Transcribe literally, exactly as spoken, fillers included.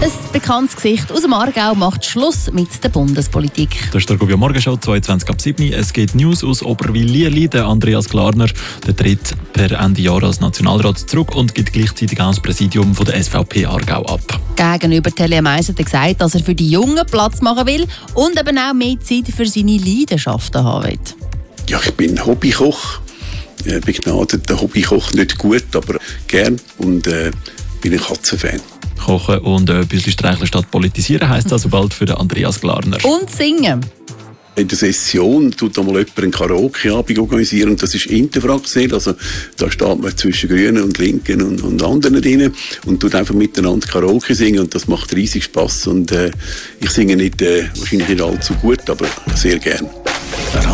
Ein bekanntes Gesicht aus dem Aargau macht Schluss mit der Bundespolitik. Das ist der Guvia Morgenshow zweiundzwanzig ab sieben. Es geht News aus Oberwil-Lierli. Der Andreas Glarner der tritt per Ende Jahr als Nationalrat zurück und gibt gleichzeitig auch das Präsidium von der S V P Aargau ab. Gegenüber Telja Meiser hat er gesagt, dass er für die Jungen Platz machen will und eben auch mehr Zeit für seine Leidenschaften haben will. Ja, ich bin Hobbykoch. Äh, begnadeter Hobbykoch, nicht gut, aber gern und äh, bin ein Katzenfan. Kochen und ein bisschen streicheln statt politisieren heisst also bald für den Andreas Glarner. Und singen. In der Session tut einmal jemand einen Karaoke-Abend organisieren und das ist Interfrag gesehen. Also da steht man zwischen Grünen und Linken und, und anderen drin und tut einfach miteinander Karaoke singen und das macht riesig Spass. Und äh, ich singe nicht, äh, wahrscheinlich nicht allzu gut, aber sehr gern.